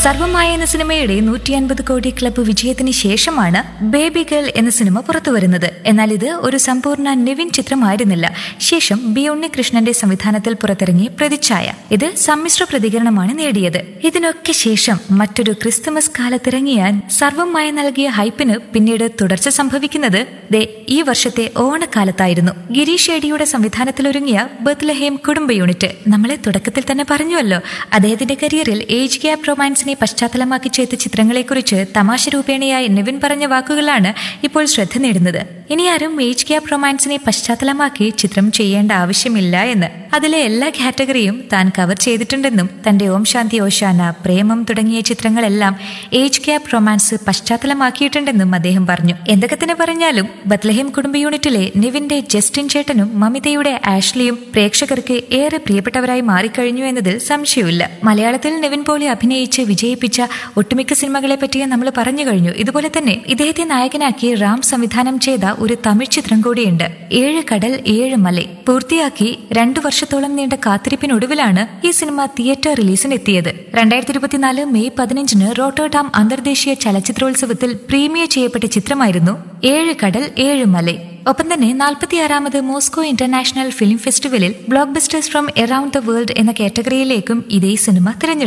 സർവമായ എന്ന സിനിമയുടെ 150 കോടി ക്ലബ്ബ് വിജയത്തിന് ശേഷമാണ് ബേബി ഗേൾ എന്ന സിനിമ പുറത്തുവരുന്നത്. എന്നാൽ ഇത് ഒരു സമ്പൂർണ്ണ നിവിൻ ചിത്രമായിരുന്നില്ല. ശേഷം ബി ഉണ്ണികൃഷ്ണന്റെ സംവിധാനത്തിൽ പുറത്തിറങ്ങിയ പ്രതിച്ഛായ ഇത് സമ്മിശ്ര പ്രതികരണമാണ് നേടിയത്. ഇതിനൊക്കെ ശേഷം മറ്റൊരു ക്രിസ്തുമസ് കാലത്തിറങ്ങിയ സർവമായ നൽകിയ ഹൈപ്പിന് പിന്നീട് തുടർച്ച സംഭവിക്കുന്നത് ഈ വർഷത്തെ ഓണക്കാലത്തായിരുന്നു. ഗിരീഷ് ഏടിയുടെ സംവിധാനത്തിലൊരുങ്ങിയ ബത്ലഹേം കുടുംബ യൂണിറ്റ് നമ്മളെ തുടക്കത്തിൽ തന്നെ പറഞ്ഞുവല്ലോ. അദ്ദേഹത്തിന്റെ കരിയറിൽ ഏജ് ഗ്യാപ്പ് റൊമാൻസിനെ പശ്ചാത്തലമാക്കി ചെയ്ത ചിത്രങ്ങളെക്കുറിച്ച് തമാശ രൂപേണയായി നിവിൻ പറഞ്ഞ വാക്കുകളാണ് ഇപ്പോൾ ശ്രദ്ധ നേടുന്നത്. ഇനി ആരും ഏജ് ഗ്യാപ്പ് റൊമാൻസിനെ പശ്ചാത്തലമാക്കി ചിത്രം ചെയ്യേണ്ട ആവശ്യമില്ല എന്ന്, അതിലെ എല്ലാ കാറ്റഗറിയും താൻ കവർ ചെയ്തിട്ടുണ്ടെന്നും തന്റെ ഓം ശാന്തി ഓശാന, പ്രേമം തുടങ്ങിയ ചിത്രങ്ങളെല്ലാം ഏജ് ഗ്യാപ്പ് റൊമാൻസ് പശ്ചാത്തലമാക്കിയിട്ടുണ്ടെന്നും അദ്ദേഹം പറഞ്ഞു. എന്തൊക്കെ തന്നെ പറഞ്ഞാലും ബത്ലഹേം കുടുംബ യൂണിറ്റിലെ നിവിന്റെ ജസ്റ്റിൻ ചേട്ടനും മമിതയുടെ ആഷ്ലിയും പ്രേക്ഷകർക്ക് ഏറെ പ്രിയപ്പെട്ടവരായി മാറിക്കഴിഞ്ഞു എന്നതിൽ സംശയമില്ല. മലയാളത്തിൽ നിവിൻ പോളി അഭിനയിച്ച് വിജയിപ്പിച്ച ഒട്ടുമിക്ക സിനിമകളെ പറ്റി നമ്മൾ പറഞ്ഞു കഴിഞ്ഞു. ഇതുപോലെ തന്നെ ഇദ്ദേഹത്തെ നായകനാക്കി റാം സംവിധാനം ചെയ്ത ഒരു തമിഴ് ചിത്രം കൂടിയുണ്ട്, 7 കടൽ 7 മല. പൂർത്തിയാക്കി 2 വർഷത്തോളം നീണ്ട കാത്തിരിപ്പിനൊടുവിലാണ് ഈ സിനിമ തിയേറ്റർ റിലീസിനെത്തിയത്. 2024 മെയ് 15 റോട്ടർഡാം അന്തർദേശീയ ചലച്ചിത്രോത്സവത്തിൽ പ്രീമിയർ ചെയ്യപ്പെട്ട ചിത്രമായിരുന്നു 7 കടൽ 7 മല. ഒപ്പം തന്നെ 46ാമത് മോസ്കോ ഇന്റർനാഷണൽ ഫിലിം ഫെസ്റ്റിവലിൽ block busters from around the world എന്ന കാറ്റഗറിയിലേക്കും ഇതേ സിനിമ തിരഞ്ഞെടുത്തു.